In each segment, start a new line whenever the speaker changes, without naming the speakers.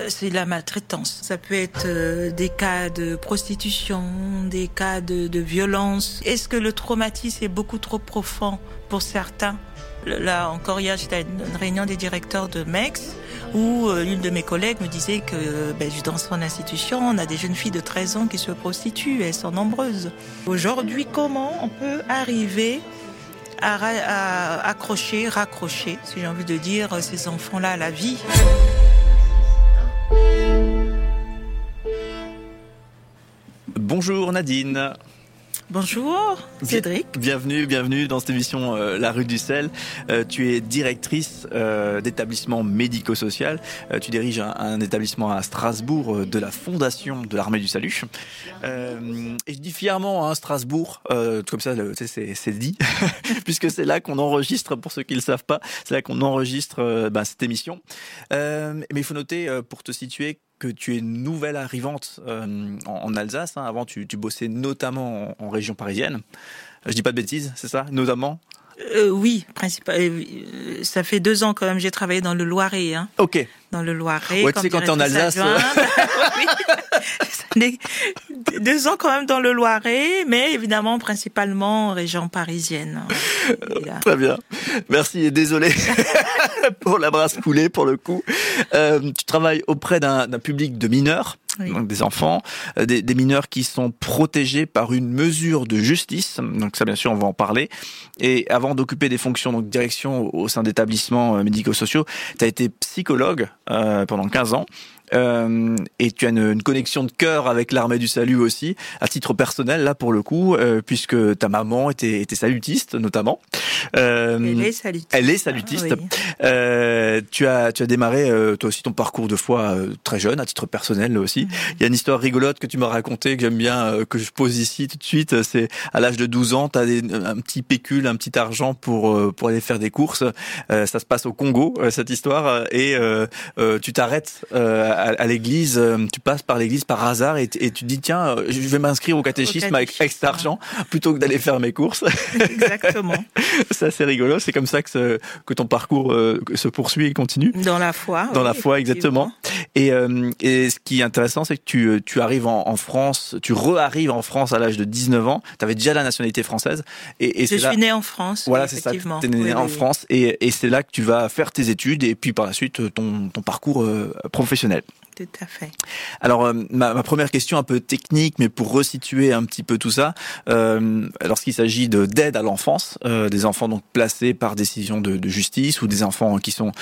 C'est la maltraitance. Ça peut être des cas de prostitution, des cas de violence. Est-ce que le traumatisme est beaucoup trop profond pour certains? Là, encore hier, j'étais à une réunion des directeurs de MEX où l'une de mes collègues me disait que dans son institution, on a des jeunes filles de 13 ans qui se prostituent. Elles sont nombreuses. Aujourd'hui, comment on peut arriver à raccrocher, si j'ai envie de dire, ces enfants-là à la vie?
Bonjour Nadine.
Bonjour Cédric.
Bienvenue dans cette émission La Rue du Sel. Tu es directrice d'établissement médico-social. Tu diriges un établissement à Strasbourg de la Fondation de l'Armée du Salut. Et je dis fièrement Strasbourg, comme ça c'est dit, puisque c'est là qu'on enregistre, pour ceux qui ne le savent pas, c'est là qu'on enregistre cette émission. Mais il faut noter, pour te situer, que tu es nouvelle arrivante en Alsace. Avant, tu bossais notamment en région parisienne. Je dis pas de bêtises, c'est ça, notamment?
Oui, ça fait 2 ans quand même, j'ai travaillé dans le Loiret.
Ok.
Dans le Loiret.
Ouais, tu sais, quand t'es en Alsace.
Oui. 2 ans quand même dans le Loiret, mais évidemment, principalement région parisienne.
Très bien. Merci et désolé pour la brasse coulée, pour le coup. Tu travailles auprès d'un public de mineurs. Oui. Donc des enfants, des mineurs qui sont protégés par une mesure de justice. Donc ça, bien sûr, on va en parler. Et avant d'occuper des fonctions de direction au sein d'établissements médico-sociaux, tu as été psychologue pendant 15 ans. Et tu as une connexion de cœur avec l'Armée du Salut aussi, à titre personnel là pour le coup, puisque ta maman était salutiste notamment.
Elle est salutiste.
Elle est salutiste. Oui. Tu as démarré toi aussi ton parcours de foi très jeune, à titre personnel là aussi. Il y a une histoire rigolote que tu m'as racontée que j'aime bien, que je pose ici tout de suite. C'est à l'âge de 12 ans, tu as un petit pécule, un petit argent pour aller faire des courses. Ça se passe au Congo cette histoire, et tu t'arrêtes à l'église, tu passes par l'église par hasard et tu te dis tiens, je vais m'inscrire au catéchisme avec cet argent plutôt que d'aller faire mes courses.
Exactement.
C'est assez rigolo, c'est comme ça que ton parcours se poursuit et continue.
Dans la foi.
Dans la foi, exactement. Et ce qui est intéressant, c'est que tu arrives en France, tu re-arrives en France à l'âge de 19 ans, tu avais déjà la nationalité française. Et
je suis née en France,
voilà, c'est ça, tu es née en France, et c'est là que tu vas faire tes études et puis par la suite ton parcours professionnel.
Tout à fait.
Alors, ma première question un peu technique, mais pour resituer un petit peu tout ça, lorsqu'il s'agit d'aide à l'enfance, des enfants donc placés par décision de justice ou des enfants qui sont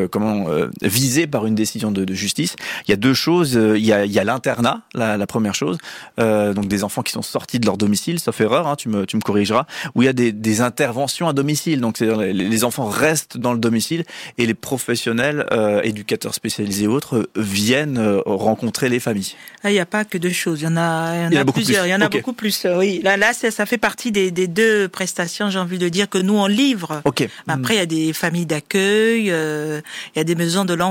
visés par une décision de justice, il y a 2 choses. Il y a l'internat, la première chose, donc des enfants qui sont sortis de leur domicile, sauf erreur, tu me corrigeras, où il y a des interventions à domicile. Donc les enfants restent dans le domicile et les professionnels, éducateurs spécialisés et autres, viennent rencontrer les familles.
Il n'y a pas que 2 choses, il y en a plusieurs, il y en a beaucoup plus. Oui, là ça fait partie des 2 prestations, j'ai envie de dire, que nous on livre.
Okay.
Après il y a des familles d'accueil, il y a des maisons de l'enfant.